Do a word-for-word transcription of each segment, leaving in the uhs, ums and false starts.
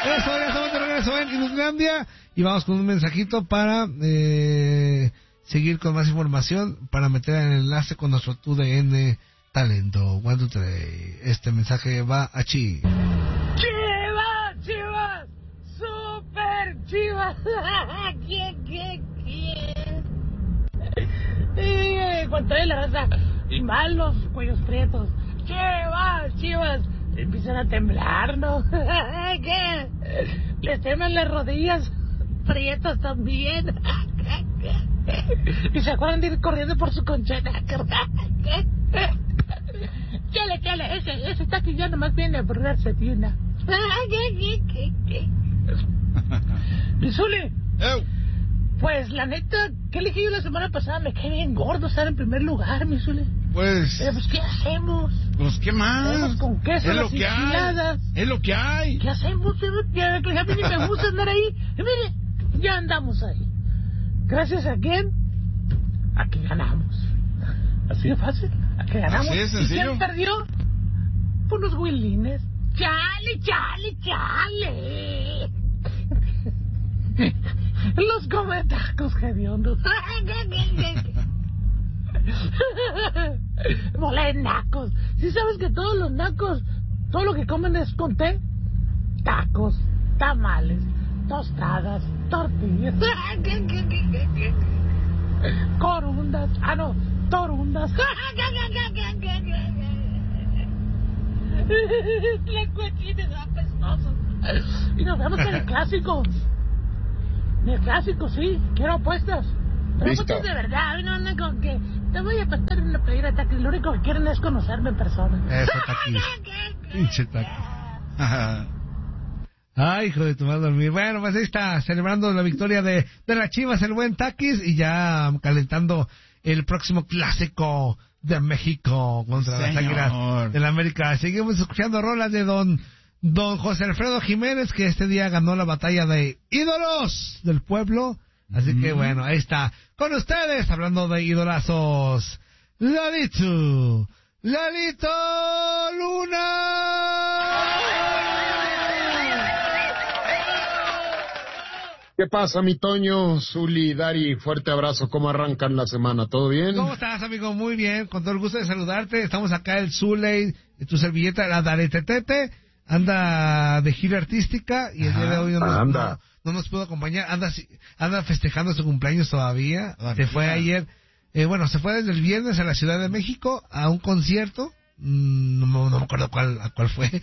Eso, ya estamos de regreso en Inuslandia y vamos con un mensajito para eh, seguir con más información, para meter el enlace con nuestro T U D N Talento. One, two, three. Este mensaje va a Chi. ¡Chivas, chivas! ¡Super chivas! ¿Quién, quién, quién? Eh, cuando hay la raza y mal los cuellos prietos. ¡Chivas, chivas! Empiezan a temblar, ¿no? ¿Qué? Les temen las rodillas prietas también. Y se acuerdan de ir corriendo por su concheta. Chale, chale, ese, ese está aquí ya nomás viene a borrarse de una. Misuli. Pues la neta, ¿qué elegí yo la semana pasada? Me cae bien gordo estar en primer lugar, Misuli. Pues... Pero pues, ¿qué hacemos? Pues, ¿qué más? Tenemos con queso es las lo que enchiladas. hay. Es lo que hay. ¿Qué hacemos? Ya, ya a mí ni me gusta andar ahí. Y mire, ya andamos ahí. ¿Gracias a quién? A que ganamos. Así de fácil. A que ganamos. Así de ¿Y sencillo. quién perdió? Por los Willines. ¡Chale, chale, chale! Los cometacos hediondos. Bola de nacos. ¿Sí sabes que todos los nacos, todo lo que comen es con té? Tacos, tamales, tostadas, tortillas, corundas, ah no, torundas. Tlacuachines apestosos. Y nos vemos en el clásico. En el clásico, sí, quiero apuestas. Pero apuestas de verdad, no andan con que te voy a apostar en una playera de taquis. Lo único que quieren es conocerme en persona. Eso, taquis. Pinche taquis. Ay, hijo de tu madre dormir. Bueno, pues ahí está, celebrando la victoria de, de las Chivas, el buen Taquis, y ya calentando el próximo clásico de México contra Señor. Las Águilas de la América. Seguimos escuchando rolas de don, don José Alfredo Jiménez, que este día ganó la batalla de ídolos del pueblo. Así mm. que bueno, ahí está. Con ustedes, hablando de idolazos, Lalito, Lalito Luna. ¿Qué pasa, mi Toño, Zuli, Dari? Fuerte abrazo. ¿Cómo arrancan la semana? ¿Todo bien? ¿Cómo estás, amigo? Muy bien. Con todo el gusto de saludarte. Estamos acá el Zuley, tu servilleta, la Daretetete, anda de gira artística y el Ajá, día de hoy no nos, no, no nos pudo acompañar. Anda, anda festejando su cumpleaños todavía. Ah, se fue ayer, eh, bueno, se fue desde el viernes a la Ciudad de México a un concierto. No, no, no me acuerdo cuál, a cuál fue,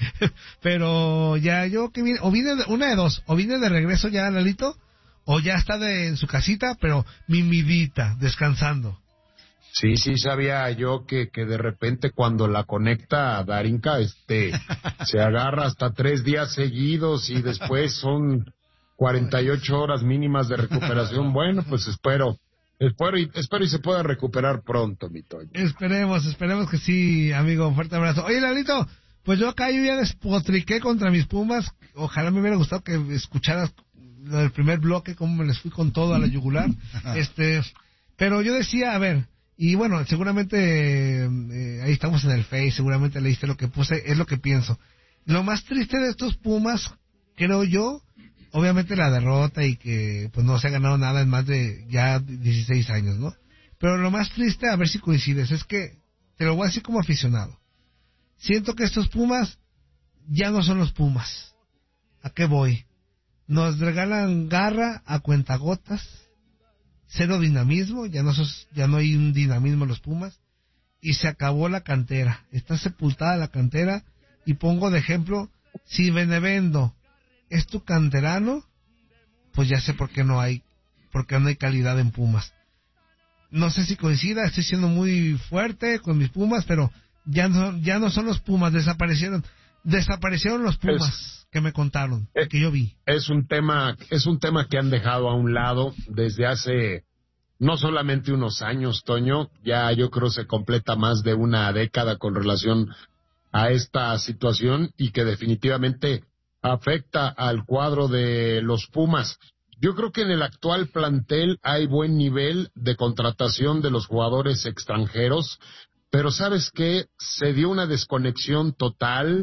pero ya yo que vine, o vine de, una de dos, o vine de regreso ya, Lalito, o ya está de, en su casita, pero mimidita, descansando. Sí, sí, sabía yo que, que de repente cuando la conecta a Darinka, este, se agarra hasta tres días seguidos y después son cuarenta y ocho horas mínimas de recuperación. Bueno, pues espero. Espero y, espero y se pueda recuperar pronto, mi Toño. Esperemos, esperemos que sí, amigo. Un fuerte abrazo. Oye, Lalito, pues yo acá yo ya despotriqué contra mis Pumas. Ojalá me hubiera gustado que escucharas el primer bloque, cómo me les fui con todo a la yugular. este, pero yo decía, a ver, y bueno, seguramente eh, ahí estamos en el Face, seguramente leíste lo que puse, es lo que pienso. Lo más triste de estos Pumas, creo yo, obviamente la derrota y que pues no se ha ganado nada en más de ya dieciséis años, ¿no? Pero lo más triste, a ver si coincides, es que, te lo voy a decir como aficionado, siento que estos Pumas ya no son los Pumas. ¿A qué voy? Nos regalan garra a cuentagotas, cero dinamismo, ya no, sos, ya no hay un dinamismo en los Pumas, y se acabó la cantera, está sepultada la cantera, y pongo de ejemplo, si Benevendo es tu canterano, pues ya sé por qué no hay, por qué no hay calidad en Pumas. No sé si coincida, estoy siendo muy fuerte con mis Pumas, pero ya no, ya no son los Pumas, desaparecieron, desaparecieron los Pumas es, que me contaron, es, que yo vi. Es un tema, es un tema que han dejado a un lado desde hace no solamente unos años, Toño, ya yo creo se completa más de una década con relación a esta situación y que definitivamente afecta al cuadro de los Pumas. Yo creo que en el actual plantel hay buen nivel de contratación de los jugadores extranjeros, pero ¿sabes qué? Se dio una desconexión total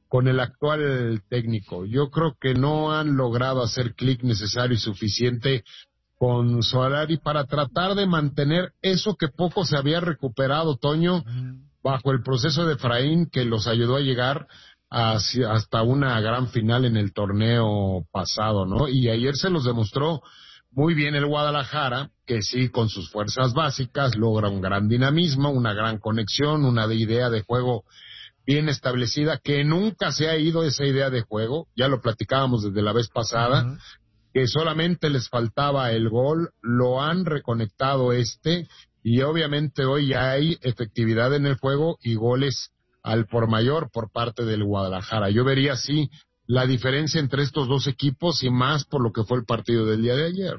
con el actual técnico. Yo creo que no han logrado hacer clic necesario y suficiente con Solari para tratar de mantener eso que poco se había recuperado, Toño, bajo el proceso de Efraín, que los ayudó a llegar hacia, hasta una gran final en el torneo pasado, ¿no? Y ayer se los demostró muy bien el Guadalajara, que sí, con sus fuerzas básicas, logra un gran dinamismo, una gran conexión, una idea de juego bien establecida, que nunca se ha ido esa idea de juego, ya lo platicábamos desde la vez pasada, uh-huh. que solamente les faltaba el gol, lo han reconectado este, y obviamente hoy ya hay efectividad en el juego y goles al por mayor por parte del Guadalajara. Yo vería así la diferencia entre estos dos equipos y más por lo que fue el partido del día de ayer.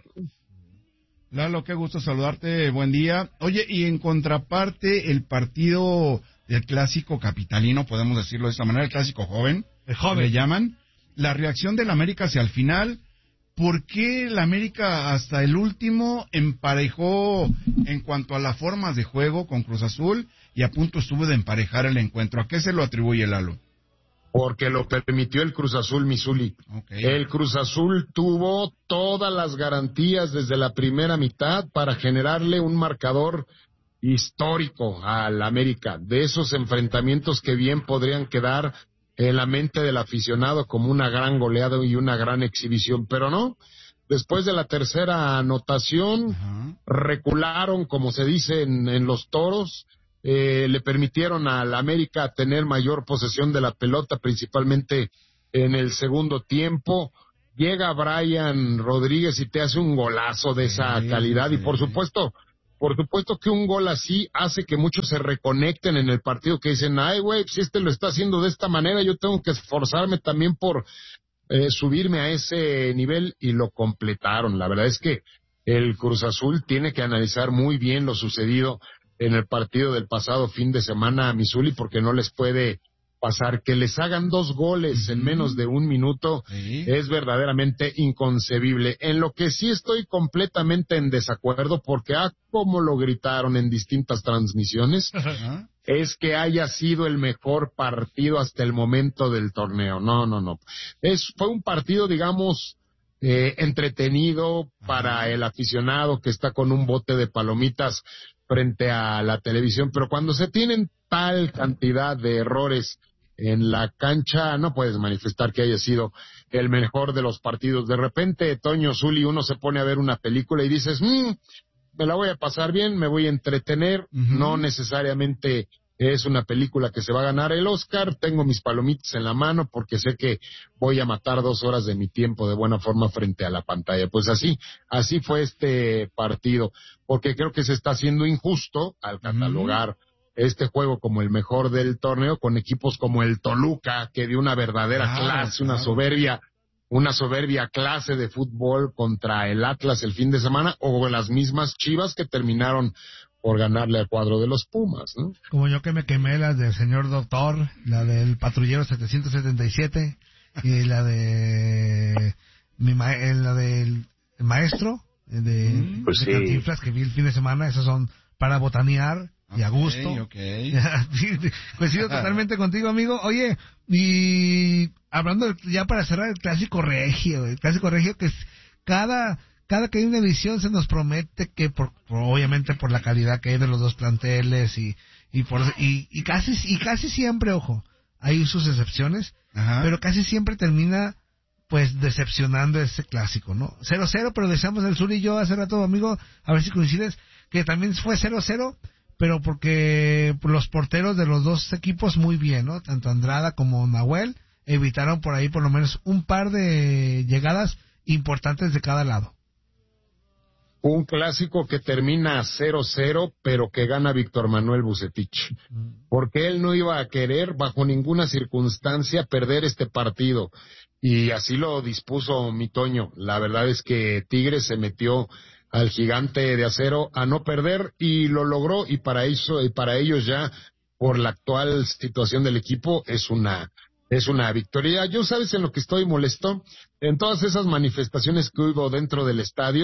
Lalo, qué gusto saludarte, buen día. Oye, y en contraparte, el partido del clásico capitalino, podemos decirlo de esta manera, el clásico joven, el joven. le llaman, la reacción del América hacia el final. ¿Por qué el América hasta el último emparejó en cuanto a las formas de juego con Cruz Azul y a punto estuvo de emparejar el encuentro? ¿A qué se lo atribuye, Lalo? Porque lo permitió el Cruz Azul, Misuli. Okay. El Cruz Azul tuvo todas las garantías desde la primera mitad para generarle un marcador histórico al América, de esos enfrentamientos que bien podrían quedar en la mente del aficionado como una gran goleada y una gran exhibición, pero no. Después de la tercera anotación, uh-huh. recularon, como se dice en, en los toros, eh, le permitieron al América tener mayor posesión de la pelota, principalmente en el segundo tiempo. Llega Brian Rodríguez y te hace un golazo de esa sí, calidad, sí. y por supuesto, por supuesto que un gol así hace que muchos se reconecten en el partido, que dicen, ay güey, si este lo está haciendo de esta manera, yo tengo que esforzarme también por eh, subirme a ese nivel, y lo completaron. La verdad es que el Cruz Azul tiene que analizar muy bien lo sucedido en el partido del pasado fin de semana a Misuli, porque no les puede pasar que les hagan dos goles en menos de un minuto. ¿Sí? Es verdaderamente inconcebible. En lo que sí estoy completamente en desacuerdo, porque ah, como lo gritaron en distintas transmisiones, uh-huh. es que haya sido el mejor partido hasta el momento del torneo. No, no, no. Es, fue un partido, digamos, eh, entretenido uh-huh. para el aficionado que está con un bote de palomitas frente a la televisión, pero cuando se tienen tal cantidad de errores en la cancha, no puedes manifestar que haya sido el mejor de los partidos. De repente, Toño, Zuli, uno se pone a ver una película y dices, mmm, me la voy a pasar bien, me voy a entretener, uh-huh. no necesariamente es una película que se va a ganar el Oscar, tengo mis palomitas en la mano porque sé que voy a matar dos horas de mi tiempo de buena forma frente a la pantalla. Pues así, así fue este partido, porque creo que se está haciendo injusto al catalogar uh-huh. este juego como el mejor del torneo con equipos como el Toluca, que dio una verdadera claro, clase, claro. una soberbia, una soberbia clase de fútbol contra el Atlas el fin de semana, o las mismas Chivas que terminaron por ganarle al cuadro de los Pumas, ¿no? Como yo que me quemé las del señor doctor, la del patrullero setecientos setenta y siete y la de mi ma- la del maestro de, pues de sí. Cantinflas que vi el fin de semana. Esas son para botanear y a gusto. Okay. Sí, coincido totalmente contigo, amigo. Oye, y hablando de, ya para cerrar, el clásico regio, el clásico regio que es cada Cada que hay una edición se nos promete que, por, por, obviamente por la calidad que hay de los dos planteles y y por y, y casi y casi siempre, ojo, hay sus excepciones, Ajá. pero casi siempre termina pues decepcionando ese clásico, ¿no? cero cero, pero deseamos el Sur y yo hace rato, amigo, a ver si coincides, que también fue cero cero, pero porque los porteros de los dos equipos muy bien, ¿no? Tanto Andrada como Nahuel evitaron por ahí por lo menos un par de llegadas importantes de cada lado. Un clásico que termina cero cero, pero que gana Víctor Manuel Vucetich. Porque él no iba a querer, bajo ninguna circunstancia, perder este partido. Y así lo dispuso mi Toño. La verdad es que Tigres se metió al Gigante de Acero a no perder y lo logró. Y para eso, y para ellos ya, por la actual situación del equipo, es una... Es una victoria. Yo, ¿sabes en lo que estoy molesto? En todas esas manifestaciones que hubo dentro del estadio,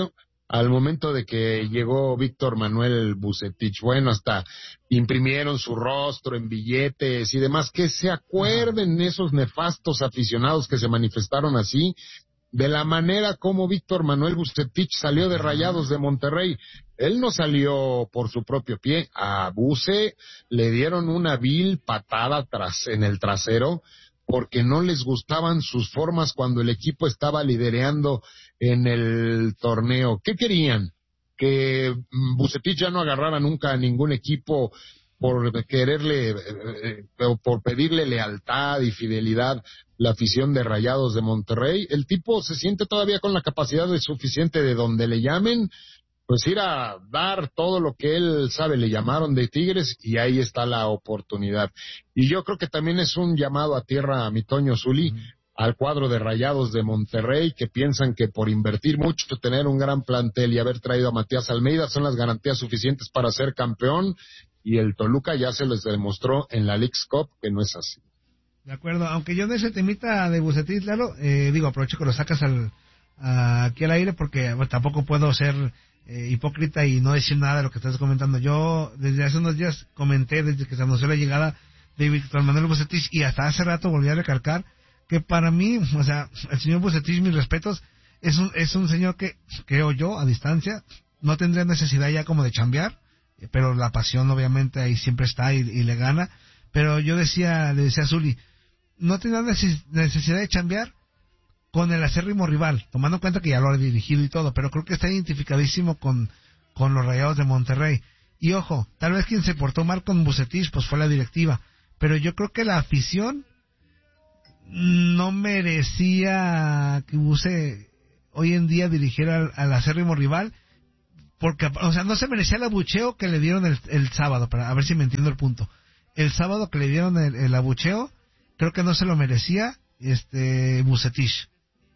al momento de que llegó Víctor Manuel Vucetich. Bueno, hasta imprimieron su rostro en billetes y demás, que se acuerden esos nefastos aficionados que se manifestaron así, de la manera como Víctor Manuel Vucetich salió de Rayados de Monterrey. Él no salió por su propio pie. A Buce le dieron una vil patada tras, en el trasero, porque no les gustaban sus formas cuando el equipo estaba lidereando en el torneo. ¿Qué querían? Que Vucetich ya no agarrara nunca a ningún equipo por quererle, eh, eh, por pedirle lealtad y fidelidad la afición de Rayados de Monterrey. El tipo se siente todavía con la capacidad de suficiente de donde le llamen, pues ir a dar todo lo que él sabe. Le llamaron de Tigres y ahí está la oportunidad. Y yo creo que también es un llamado a tierra a mi Toño Zuli, mm. al cuadro de Rayados de Monterrey, que piensan que por invertir mucho, tener un gran plantel y haber traído a Matías Almeida son las garantías suficientes para ser campeón, y el Toluca ya se les demostró en la Leagues Cup que no es así. De acuerdo, aunque yo de ese temita de Vucetich, Lalo, eh, digo, aprovecho que lo sacas al, a, aquí al aire, porque bueno, tampoco puedo ser eh, hipócrita y no decir nada de lo que estás comentando. Yo desde hace unos días comenté, desde que se anunció la llegada de Víctor Manuel Vucetich, y hasta hace rato volví a recalcar que para mí, o sea, el señor Vucetich, mis respetos, es un, es un señor que, creo yo, a distancia, no tendría necesidad ya como de chambear, pero la pasión obviamente ahí siempre está y, y le gana. Pero yo decía, le decía a Zuli, no tendrá necesidad de chambear con el acérrimo rival, tomando en cuenta que ya lo ha dirigido y todo, pero creo que está identificadísimo con, con los Rayados de Monterrey. Y ojo, tal vez quien se portó mal con Vucetich pues fue la directiva, pero yo creo que la afición no merecía que Buce hoy en día dirigiera al, al acérrimo rival, porque, o sea, no se merecía el abucheo que le dieron el, el sábado, para a ver si me entiendo el punto. El sábado que le dieron el, el abucheo, creo que no se lo merecía este Vucetich.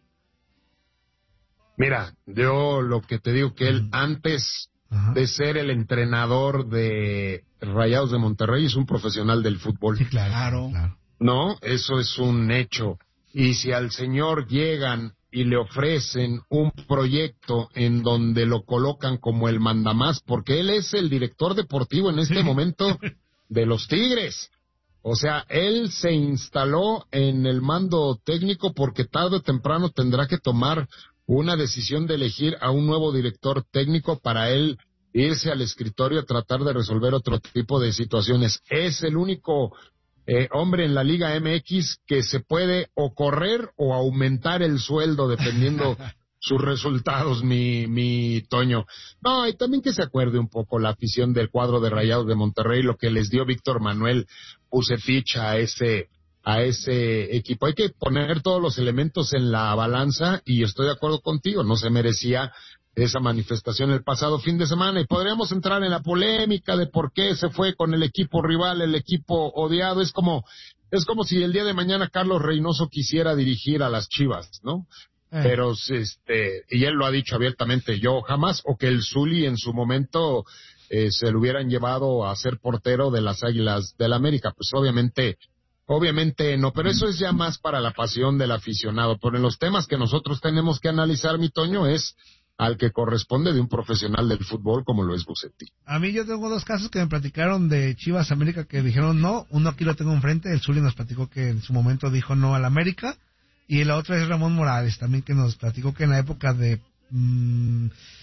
Mira, yo lo que te digo que él mm. antes Ajá. de ser el entrenador de Rayados de Monterrey es un profesional del fútbol. Sí, claro, claro. No, eso es un hecho. Y si al señor llegan y le ofrecen un proyecto en donde lo colocan como el mandamás, porque él es el director deportivo en este sí. momento de los Tigres. O sea, él se instaló en el mando técnico porque tarde o temprano tendrá que tomar una decisión de elegir a un nuevo director técnico para él irse al escritorio a tratar de resolver otro tipo de situaciones. Es el único Eh, hombre en la Liga M X que se puede o correr o aumentar el sueldo dependiendo sus resultados, mi, mi Toño. No, y también que se acuerde un poco la afición del cuadro de Rayados de Monterrey, lo que les dio Víctor Manuel Vucetich a ese, a ese equipo. Hay que poner todos los elementos en la balanza y estoy de acuerdo contigo, no se merecía esa manifestación el pasado fin de semana, y podríamos entrar en la polémica de por qué se fue con el equipo rival, el equipo odiado. Es como, es como si el día de mañana Carlos Reynoso quisiera dirigir a las Chivas, ¿no? Eh. Pero, este, y él lo ha dicho abiertamente, yo jamás, o que el Zuli en su momento eh, se lo hubieran llevado a ser portero de las Águilas del América. Pues obviamente, obviamente no, pero eso es ya más para la pasión del aficionado. Pero en los temas que nosotros tenemos que analizar, mi Toño, es al que corresponde de un profesional del fútbol como lo es Vucetich. A mí yo tengo dos casos que me platicaron de Chivas América que dijeron no, uno aquí lo tengo enfrente, el Zuli nos platicó que en su momento dijo no al América, y la otra es Ramón Morales, también que nos platicó que en la época de... Mmm,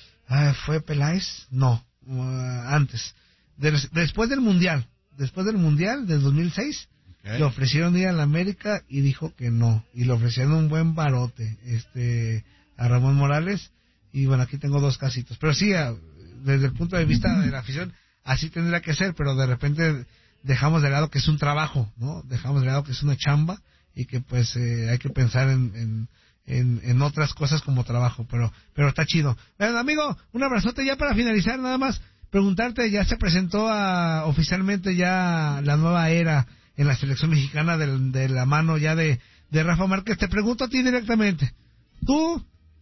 ¿fue Peláez? No, uh, antes. De, después del Mundial, después del Mundial del dos mil seis, okay, le ofrecieron ir al América y dijo que no, y le ofrecieron un buen barote este a Ramón Morales. Y bueno, aquí tengo dos casitos. Pero sí, desde el punto de vista de la afición, así tendría que ser, pero de repente dejamos de lado que es un trabajo, ¿no? Dejamos de lado que es una chamba y que pues eh, hay que pensar en, en, en, en otras cosas como trabajo, pero pero está chido. Bueno, amigo, un abrazote ya para finalizar, nada más preguntarte, ya se presentó a, oficialmente ya la nueva era en la selección mexicana de, de la mano ya de, de Rafa Márquez. Te pregunto a ti directamente, ¿tú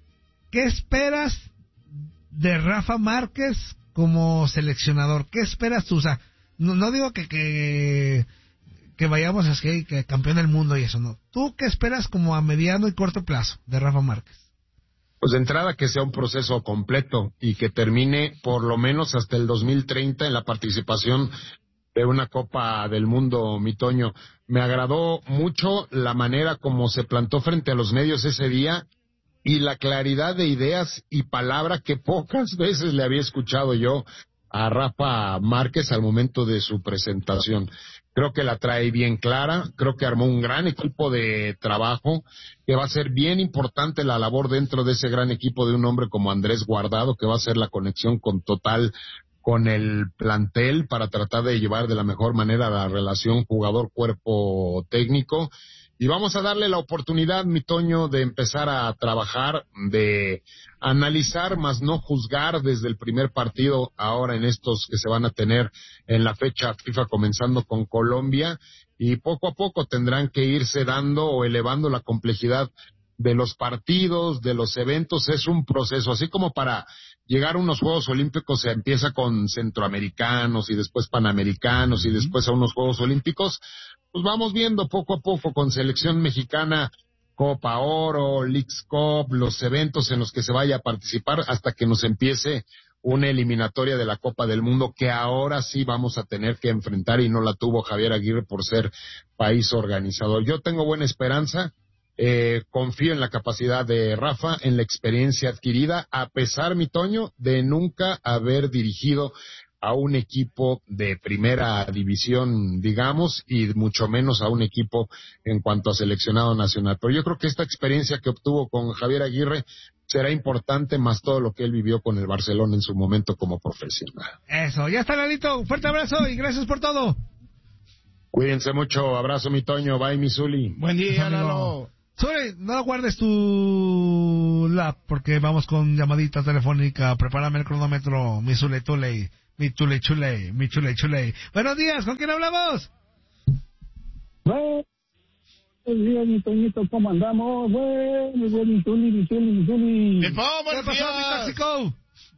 qué esperas de Rafa Márquez como seleccionador? ¿Qué esperas tú? O sea, no, no digo que, que que vayamos a que, que campeón del mundo y eso, no. ¿Tú qué esperas como a mediano y corto plazo de Rafa Márquez? Pues de entrada que sea un proceso completo y que termine por lo menos hasta el dos mil treinta en la participación de una Copa del Mundo, mi Toño. Me agradó mucho la manera como se plantó frente a los medios ese día y la claridad de ideas y palabra que pocas veces le había escuchado yo a Rafa Márquez al momento de su presentación. Creo que la trae bien clara, creo que armó un gran equipo de trabajo, que va a ser bien importante la labor dentro de ese gran equipo de un hombre como Andrés Guardado, que va a ser la conexión con total con el plantel para tratar de llevar de la mejor manera la relación jugador-cuerpo técnico. Y vamos a darle la oportunidad, mi Toño, de empezar a trabajar, de analizar, más no juzgar desde el primer partido, ahora en estos que se van a tener en la fecha FIFA, comenzando con Colombia, y poco a poco tendrán que irse dando o elevando la complejidad de los partidos, de los eventos. Es un proceso, así como para llegar a unos Juegos Olímpicos se empieza con centroamericanos y después panamericanos y después a unos Juegos Olímpicos. Pues vamos viendo poco a poco con selección mexicana, Copa Oro, Leagues Cup, los eventos en los que se vaya a participar hasta que nos empiece una eliminatoria de la Copa del Mundo que ahora sí vamos a tener que enfrentar y no la tuvo Javier Aguirre por ser país organizador. Yo tengo buena esperanza, eh, confío en la capacidad de Rafa, en la experiencia adquirida, a pesar, mi Toño, de nunca haber dirigido a un equipo de primera división, digamos, y mucho menos a un equipo en cuanto a seleccionado nacional. Pero yo creo que esta experiencia que obtuvo con Javier Aguirre será importante, más todo lo que él vivió con el Barcelona en su momento como profesional. Eso, ya está, Lalito. Fuerte abrazo y gracias por todo. Cuídense mucho. Abrazo, mi Toño. Bye, mi Zuli. Buen día, Lalo. Zuli, no guardes tu lap porque vamos con llamadita telefónica. Prepárame el cronómetro, mi Zule Tule. Mi chule chule, mi chule chule. Buenos días, ¿con quién hablamos? Buenos días, mi Toñito, ¿cómo andamos? Buenos días, mi Zuli, mi Zuli, mi Zuli. ¿Qué pasó, mi tóxico?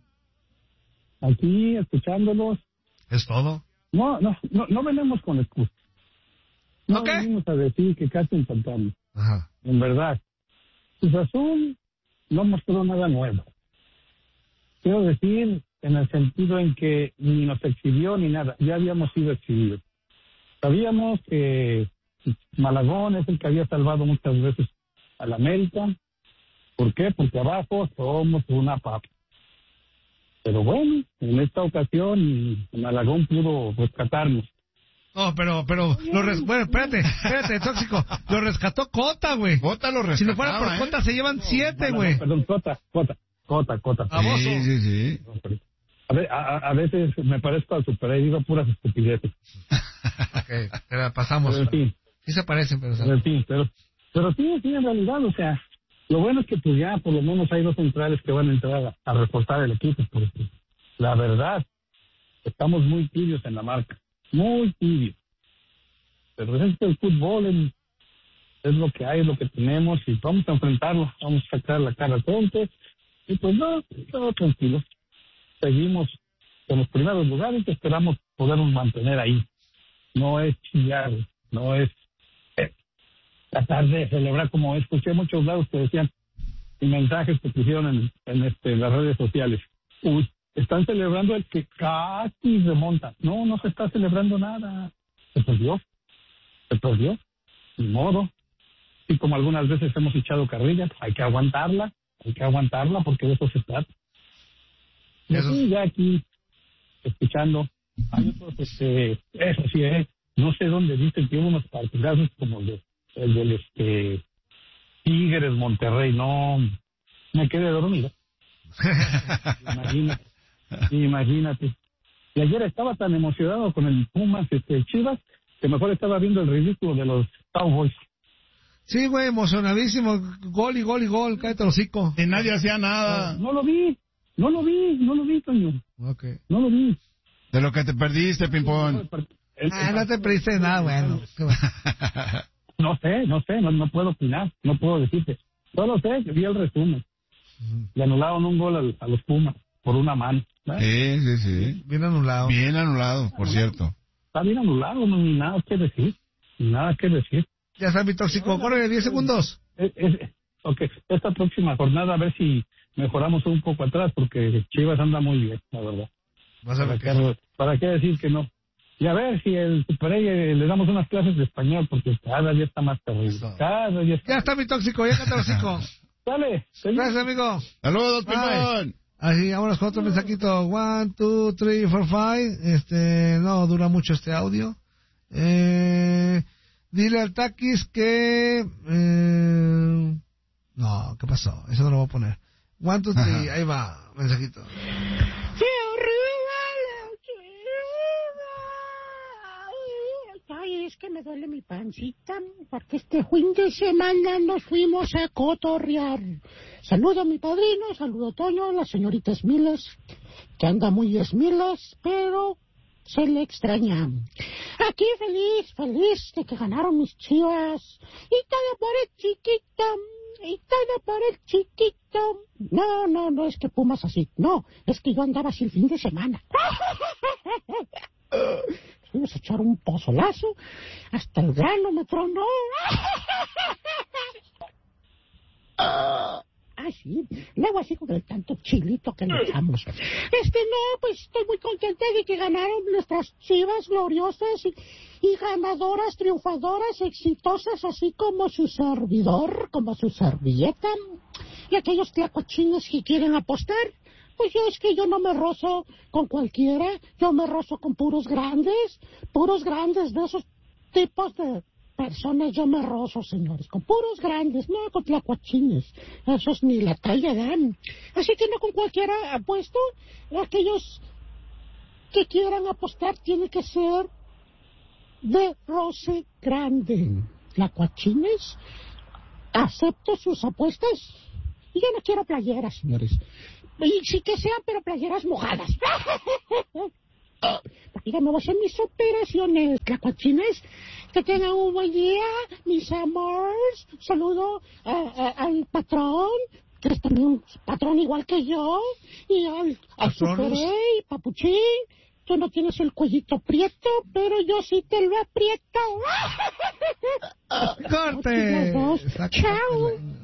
Aquí, escuchándolos. ¿Es todo? No, no, no, no venimos con excusas. No ¿Okay? venimos a decir que casi empatamos. Ajá. En verdad, Cruz Azul no mostró nada nuevo. Quiero decir, en el sentido en que ni nos exhibió ni nada, ya habíamos sido exhibidos. Sabíamos que Malagón es el que había salvado muchas veces al América. ¿Por qué? Porque abajo somos una papa. Pero bueno, en esta ocasión Malagón pudo rescatarnos. No, pero, pero, lo res... bueno, espérate, espérate, tóxico, lo rescató Cota, güey. Cota lo rescataba, si no fuera por ¿eh? Cota se llevan siete, güey. No, perdón, Cota, Cota, Cota, Cota. Baboso. Sí, sí, sí. A, ve- a, a veces me parezco al Super y digo puras estupideces. Ok, te la pasamos. Pero en fin, Sí se parecen, pero... pero en fin, pero, pero sí, sí, en realidad, o sea, lo bueno es que pues ya por lo menos hay dos centrales que van a entrar a, a reforzar el equipo, porque la verdad, estamos muy tibios en la marca, muy tibios. Pero es que el fútbol es, es lo que hay, es lo que tenemos, y vamos a enfrentarlo, vamos a sacar la cara tonta, y pues no, todo tranquilo. Seguimos en los primeros lugares que esperamos podernos mantener ahí. No es chillar, no es eh, tratar de celebrar, como escuché muchos lados que decían, y mensajes que pusieron en, en este, las redes sociales. Uy, están celebrando el que casi remonta. No, no se está celebrando nada. Se perdió, se perdió, ni modo. Y como algunas veces hemos echado carrilla, hay que aguantarla, hay que aguantarla porque de eso se trata. Y Eso- así ya aquí, escuchando, hay otros, este, eso sí, eh, no sé dónde dicen que hubo unos partidazos como el, de, el del, este, Tigres, Monterrey, no, me quedé dormido. Imagínate, imagínate. Y ayer estaba tan emocionado con el Pumas, este, Chivas, que mejor estaba viendo el ridículo de los Cowboys. Sí, güey, emocionadísimo. Gol y gol y gol, cállate el hocico. Y nadie hacía No, nada. no lo vi, no lo vi, no lo vi, Toño, Ok. no lo vi. De lo que te perdiste, Pimpón. El- Ah, no te perdiste nada, bueno. Qué bueno. No sé, no sé, no, no puedo opinar, no puedo decirte. Solo sé que vi el resumen. Le anularon un gol al- a los Pumas por una mano. ¿verdad? Sí, sí, sí. Bien anulado. Bien anulado, por cierto. Está bien anulado, no, ni nada que decir, ni nada que decir. Ya está mi tóxico. Corre diez segundos. Es, es- Ok, esta próxima jornada a ver si mejoramos un poco atrás, porque Chivas anda muy bien, la verdad. Vas a ver ¿Para, qué, ¿Para qué decir que no? Y a ver si el Super Rey le damos unas clases de español, porque cada día está más terrible. Cada día está ya está mi tóxico, ya cállate el hocico. Dale. Gracias, amigo. Saludos, Pimón. Así, vámonos con otro mensajito. One, two, three, four, five. Este, no dura mucho este audio. Eh, dile al Taquis que... Eh, no, ¿qué pasó? Eso no lo voy a poner. One, two, three, ahí va, mensajito. Ay, es que me duele mi pancita, porque este fin de semana nos fuimos a cotorrear. Saludo a mi padrino, saludo a Toño, la señorita Esmiles, que anda muy Esmiles, pero se le extraña. Aquí feliz, feliz de que ganaron mis Chivas. Y todo por el chiquito, y todo por el chiquito. No, no, no es que Pumas así, no, es que yo andaba así el fin de semana. Fuimos a echar un pozolazo, hasta el grano me tronó. Ah, sí, luego así con el tanto chilito que le echamos. Este, no, pues estoy muy contenta de que ganaron nuestras Chivas gloriosas y, y ganadoras, triunfadoras, exitosas, así como su servidor, como su servilleta. Y aquellos tlacuachines que quieren apostar, pues yo es que yo no me rozo con cualquiera, yo me rozo con puros grandes, puros grandes de esos tipos de personas, yo me rozo, señores, con puros grandes, no con tlacuachines, esos ni la talla dan. Así que no con cualquiera apuesto, aquellos que quieran apostar tiene que ser de roce grande. Tlacuachines, acepto sus apuestas y yo no quiero playeras, señores. Y sí que sean, pero playeras mojadas. Porque ya me voy a hacer mis operaciones, tlacuachines. Que tengan un buen día, mis amores. Saludo a, a, al patrón, que es también un patrón igual que yo. Y al, al Super Rey, Papuchín. Tú no tienes el cuellito prieto, pero yo sí te lo aprieto. ¡Corte! Chao.